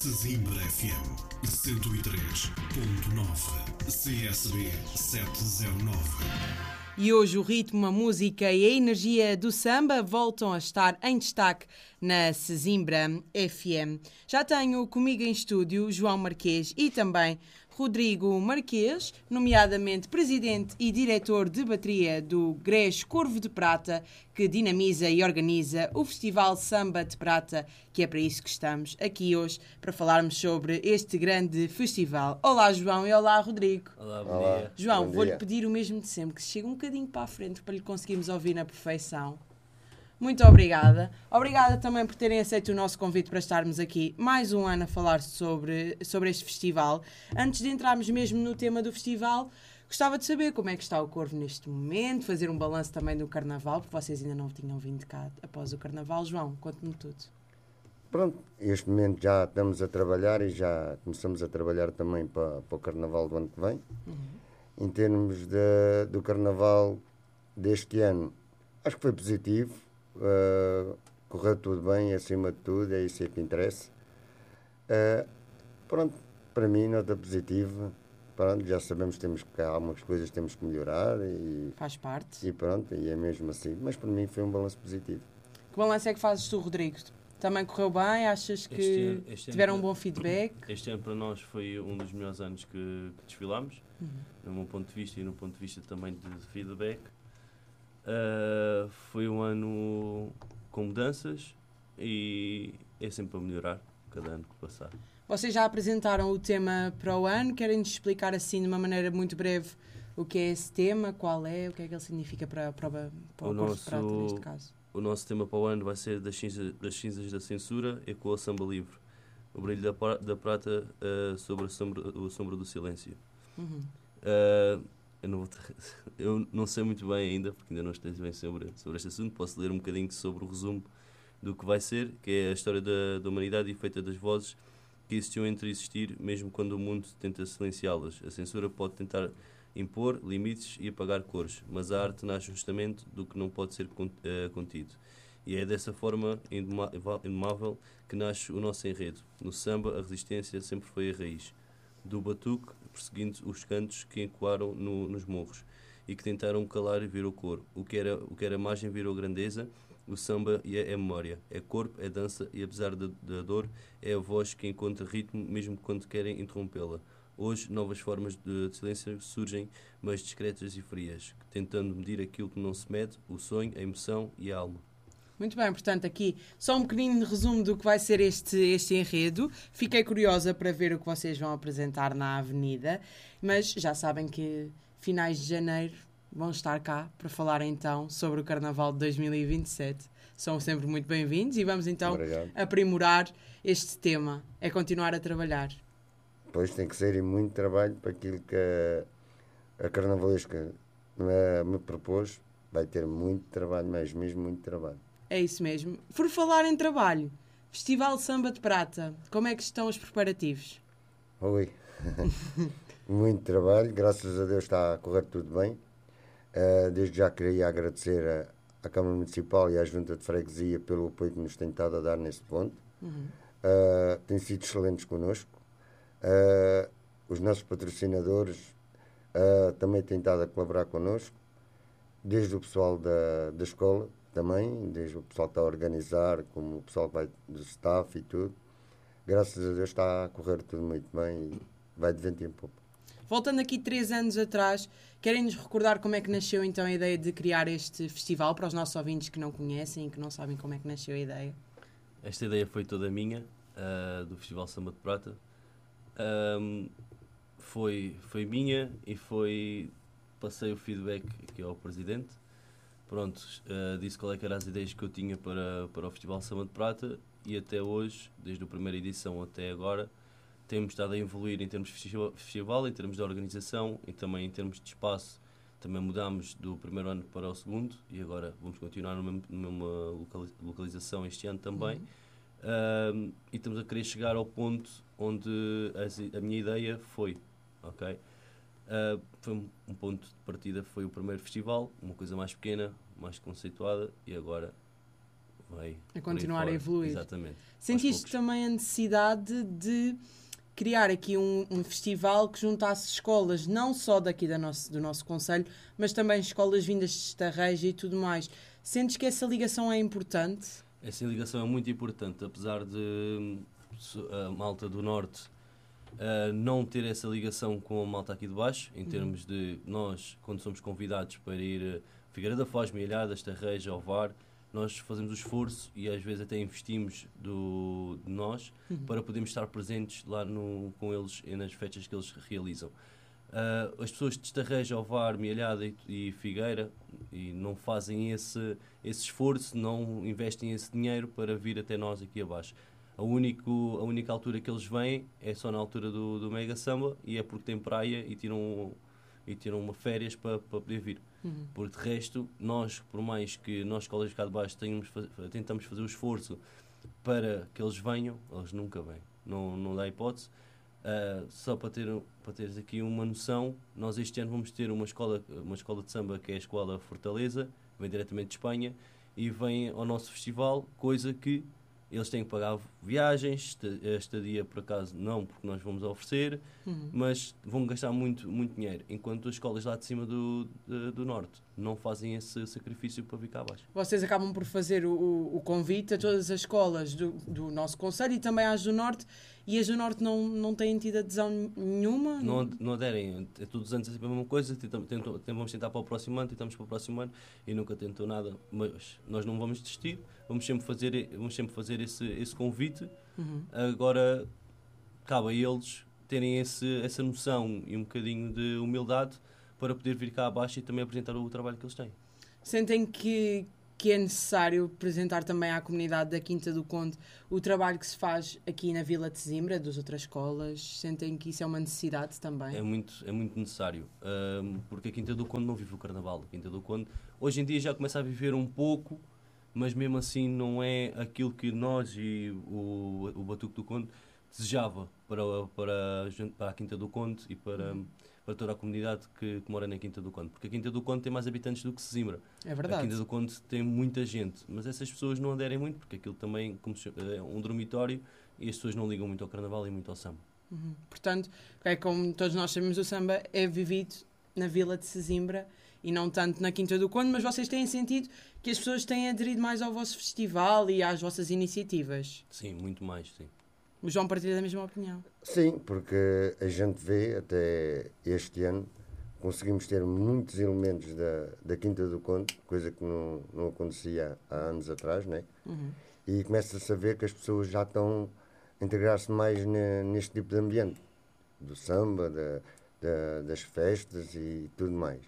Sesimbra FM 103.9 CSB 709. E hoje o ritmo, a música e a energia do samba voltam a estar em destaque na Sesimbra FM. Já tenho comigo em estúdio João Marquês e também Rodrigo Marquês, nomeadamente presidente e diretor de bateria do GRES Corvo de Prata, que dinamiza e organiza o Festival Samba de Prata, que é para isso que estamos aqui hoje, para falarmos sobre este grande festival. Olá, João, e olá, Rodrigo. Olá, bom dia. João, vou-lhe pedir o mesmo de sempre, que se chegue um bocadinho para a frente para lhe conseguirmos ouvir na perfeição. Muito obrigada. Obrigada também por terem aceito o nosso convite para estarmos aqui mais um ano a falar sobre este festival. Antes de entrarmos mesmo no tema do festival, gostava de saber como é que está o Corvo neste momento, fazer um balanço também do Carnaval, porque vocês ainda não tinham vindo cá após o Carnaval. João, conte-me tudo. Pronto, neste momento já estamos a trabalhar e já começamos a trabalhar também para o Carnaval do ano que vem. Em termos do Carnaval deste ano, acho que foi positivo. Correu tudo bem, acima de tudo, é isso que interessa. Pronto, para mim, nota positiva. Pronto, já sabemos que há algumas coisas que temos que melhorar. Faz parte. E pronto, e é mesmo assim. Mas para mim foi um balanço positivo. Que balanço é que fazes tu, Rodrigo? Também correu bem? Achas que tiveram um bom feedback? Este ano para nós foi um dos melhores anos que desfilámos, no meu ponto de vista e no ponto de vista também de feedback. Foi um ano com mudanças e é sempre a melhorar cada ano que passar. Vocês já apresentaram o tema para o ano, querem-nos explicar assim de uma maneira muito breve o que é esse tema, qual é, o que é que ele significa para o Corvo de Prata neste caso? O nosso tema para o ano vai ser das cinzas da censura ecoa o samba livre, o brilho da prata sobre o sombra do silêncio. Eu não sei muito bem ainda, porque ainda não esteja bem sobre este assunto. Posso ler um bocadinho sobre o resumo do que vai ser, que é a história da humanidade e feita das vozes que existiu entre existir, mesmo quando o mundo tenta silenciá-las. A censura pode tentar impor limites e apagar cores, mas a arte nasce justamente do que não pode ser contido. E é dessa forma indomável que nasce o nosso enredo. No samba, a resistência sempre foi a raiz. Do batuque, perseguindo os cantos que ecoaram nos morros e que tentaram calar e virou cor. O que era margem virou grandeza. O samba é memória, é corpo, é dança e apesar da dor, é a voz que encontra ritmo mesmo quando querem interrompê-la. Hoje, novas formas de silêncio surgem, mas discretas e frias, tentando medir aquilo que não se mede, o sonho, a emoção e a alma. Muito bem, portanto, aqui só um pequenino resumo do que vai ser este enredo. Fiquei curiosa para ver o que vocês vão apresentar na Avenida, mas já sabem que finais de janeiro vão estar cá para falar então sobre o Carnaval de 2027. São sempre muito bem-vindos e vamos então aprimorar este tema, é continuar a trabalhar. Pois tem que ser e muito trabalho para aquilo que a carnavalesca me propôs. Vai ter muito trabalho, mas mesmo muito trabalho. É isso mesmo. Por falar em trabalho, Festival Samba de Prata, como é que estão os preparativos? Oi, muito trabalho, graças a Deus está a correr tudo bem. Desde já queria agradecer à Câmara Municipal e à Junta de Freguesia pelo apoio que nos tem estado a dar nesse ponto. Têm sido excelentes connosco. Os nossos patrocinadores também têm estado a colaborar connosco, desde o pessoal da escola também, desde o pessoal que está a organizar, como o pessoal que vai do staff e tudo. Graças a Deus está a correr tudo muito bem e vai de vento em popa. Voltando aqui 3 anos atrás, querem-nos recordar como é que nasceu então a ideia de criar este festival para os nossos ouvintes que não conhecem e que não sabem como é que nasceu a ideia? Esta ideia foi toda minha, do Festival Samba de Prata. Foi minha e passei o feedback aqui ao Presidente. Pronto, disse qual é que eram as ideias que eu tinha para o Festival Samba de Prata e até hoje, desde a primeira edição até agora, temos estado a evoluir em termos de festival, em termos de organização e também em termos de espaço. Também mudámos do primeiro ano para o segundo e agora vamos continuar na mesma localização este ano também. E estamos a querer chegar ao ponto onde a minha ideia foi, ok? Foi um ponto de partida, foi o primeiro festival, uma coisa mais pequena, mais conceituada e agora vai a continuar por a aí fora. evoluir. Exatamente. Sentiste também a necessidade de criar aqui um festival que juntasse escolas, não só daqui do nosso concelho, mas também escolas vindas de Estarreja e tudo mais. Sentes que essa ligação é importante? Essa ligação é muito importante, apesar de a malta do Norte não ter essa ligação com a malta aqui de baixo, em termos de nós, quando somos convidados para ir a Figueira da Foz, Milhadas, Estarreja, Ovar, nós fazemos o esforço e às vezes até investimos de nós para podermos estar presentes lá com eles nas festas que eles realizam. As pessoas de Estarreja, Ovar, Milhada e Figueira e não fazem esse esforço, não investem esse dinheiro para vir até nós aqui abaixo. A única altura que eles vêm é só na altura do Mega Samba e é porque tem praia e tiram uma férias para poder vir. Porque de resto, nós, por mais que nós, escolas cá de baixo, tentamos fazer o esforço para que eles venham, eles nunca vêm. Não dá hipótese. Só para teres aqui uma noção, nós este ano vamos ter uma escola de samba que é a Escola Fortaleza, vem diretamente de Espanha, e vem ao nosso festival, coisa que eles têm que pagar viagens, a estadia por acaso não, porque nós vamos oferecer, mas vão gastar muito, muito dinheiro, enquanto as escolas lá de cima do Norte não fazem esse sacrifício para vir cá abaixo. Vocês acabam por fazer o convite a todas as escolas do nosso concelho e também às do Norte, e as do Norte não têm tido adesão nenhuma? Não aderem, todos os anos é sempre a mesma coisa, vamos tentar para o próximo ano, tentamos para o próximo ano e nunca tentou nada, mas nós não vamos desistir, vamos sempre fazer esse convite. Agora cabe a eles terem essa noção e um bocadinho de humildade para poder vir cá abaixo e também apresentar o trabalho que eles têm. Sentem que é necessário apresentar também à comunidade da Quinta do Conde o trabalho que se faz aqui na Vila de Sesimbra, das outras escolas? Sentem que isso é uma necessidade também? É muito necessário, porque a Quinta do Conde não vive o Carnaval. A Quinta do Conde hoje em dia já começa a viver um pouco, mas mesmo assim não é aquilo que nós e o Batuque do Conde desejava para a Quinta do Conde e para toda a comunidade que mora na Quinta do Conde. Porque a Quinta do Conde tem mais habitantes do que Sesimbra. É verdade. A Quinta do Conde tem muita gente, mas essas pessoas não aderem muito, porque aquilo também é um dormitório e as pessoas não ligam muito ao Carnaval e muito ao samba. Portanto, como todos nós sabemos, o samba é vivido na Vila de Sesimbra e não tanto na Quinta do Conde, mas vocês têm sentido que as pessoas têm aderido mais ao vosso festival e às vossas iniciativas? Sim, muito mais, sim. O João partilha da mesma opinião? Sim, porque a gente vê, até este ano, conseguimos ter muitos elementos da Quinta do Conde, coisa que não acontecia há anos atrás, né? E começa-se a ver que as pessoas já estão a integrar-se mais neste tipo de ambiente, do samba, das festas e tudo mais.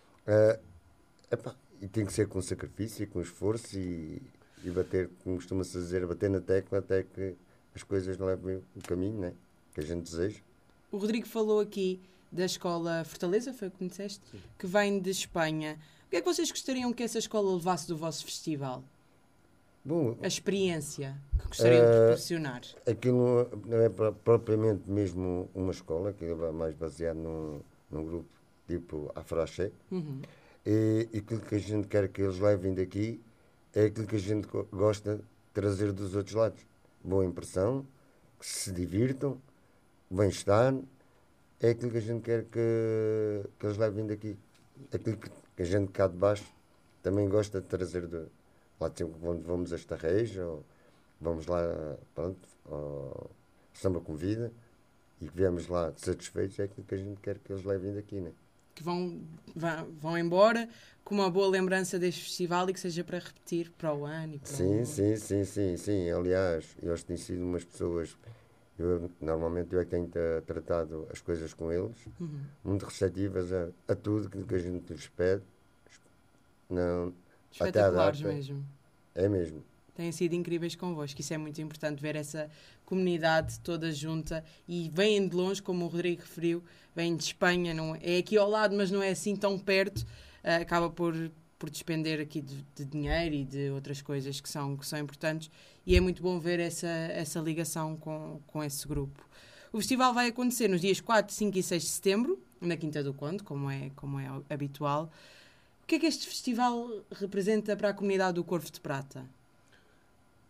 E tem que ser com sacrifício e com esforço e bater, como costuma-se dizer, bater na tecla até que as coisas levem o caminho, né, que a gente deseja. O Rodrigo falou aqui da escola Fortaleza, foi o que me disseste, que vem de Espanha. O que é que vocês gostariam que essa escola levasse do vosso festival? Bom, a experiência que gostariam de proporcionar? Aquilo não é propriamente mesmo uma escola, aquilo é mais baseado num grupo tipo Afroché. E aquilo que a gente quer que eles levem daqui é aquilo que a gente gosta de trazer dos outros lados. Boa impressão, que se divirtam, bem-estar, é aquilo que a gente quer que eles levem daqui. Aquilo que a gente cá de baixo também gosta de trazer lá de sempre, quando vamos a Estarreja, ou vamos lá, pronto, ao Samba Convida, e que viemos lá satisfeitos, é aquilo que a gente quer que eles levem daqui, né? Que vão embora com uma boa lembrança deste festival e que seja para repetir para o ano e para Sim. Aliás, eles têm sido umas pessoas... Normalmente eu é que tenho tratado as coisas com eles, muito receptivas a tudo que a gente lhes pede. Espetaculares mesmo. É mesmo. Têm sido incríveis convosco. Isso é muito importante, ver essa comunidade toda junta. E vêm de longe, como o Rodrigo referiu, vêm de Espanha. Não é aqui ao lado, mas não é assim tão perto. Acaba por despender aqui de dinheiro e de outras coisas que são importantes. E é muito bom ver essa ligação com esse grupo. O festival vai acontecer nos dias 4, 5 e 6 de setembro, na Quinta do Conde, como é habitual. O que é que este festival representa para a comunidade do Corvo de Prata?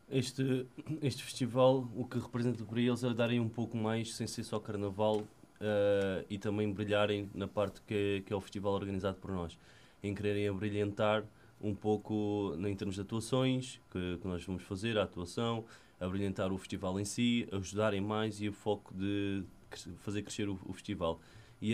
Este festival, o que representa para eles é darem um pouco mais, sem ser só carnaval, e também brilharem na parte que é o festival organizado por nós, em quererem abrilhantar um pouco em termos de atuações que nós vamos fazer, a atuação, abrilhantar o festival em si, ajudarem mais e o foco de fazer crescer o festival. E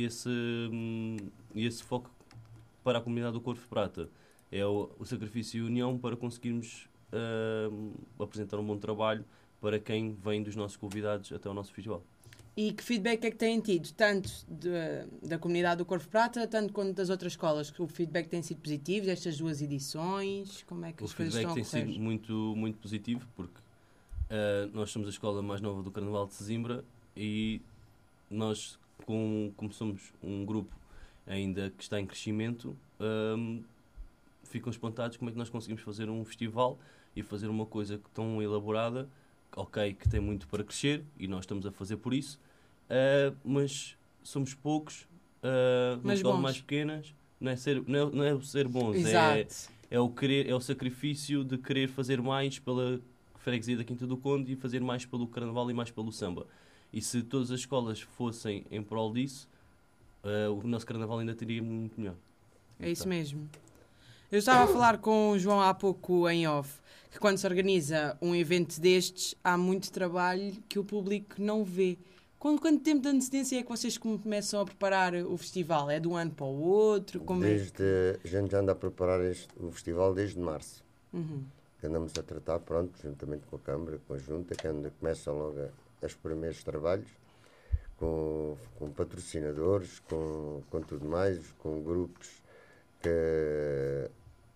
esse foco para a comunidade do Corvo de Prata é o sacrifício e a união para conseguirmos apresentar um bom trabalho para quem vem dos nossos convidados até ao nosso festival. E que feedback é que têm tido, tanto da comunidade do Corvo Prata, tanto quanto das outras escolas? O feedback tem sido positivo destas 2 edições? Como é que as coisas estão a correr? O feedback tem sido muito, muito positivo, porque nós somos a escola mais nova do Carnaval de Sesimbra e nós, como somos um grupo ainda que está em crescimento, ficam espantados como é que nós conseguimos fazer um festival e fazer uma coisa tão elaborada, ok, que tem muito para crescer e nós estamos a fazer por isso, mas somos poucos, mas escolas mais pequenas, não é o ser bons, é o querer, é o sacrifício de querer fazer mais pela freguesia da Quinta do Conde e fazer mais pelo carnaval e mais pelo samba. E se todas as escolas fossem em prol disso, o nosso carnaval ainda teria muito melhor. É isso mesmo. Eu estava a falar com o João há pouco em off, que quando se organiza um evento destes, há muito trabalho que o público não vê. Quanto tempo de antecedência é que vocês começam a preparar o festival? É de um ano para o outro? A gente já anda a preparar o festival desde março. Que andamos a tratar, pronto, juntamente com a Câmara, com a Junta, que começam logo os primeiros trabalhos, com patrocinadores, com tudo mais, com grupos que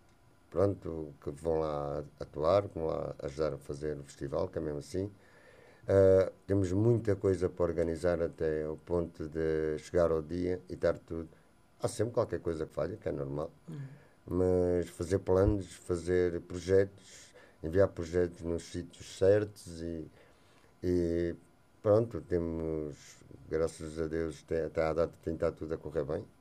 vão lá atuar, que vão lá ajudar a fazer o festival, que é mesmo assim. Temos muita coisa para organizar até ao ponto de chegar ao dia e estar tudo. Há sempre qualquer coisa que falha, que é normal, mas fazer planos, fazer projetos, enviar projetos nos sítios certos e pronto, temos, graças a Deus, até à data tem estado tudo a correr bem.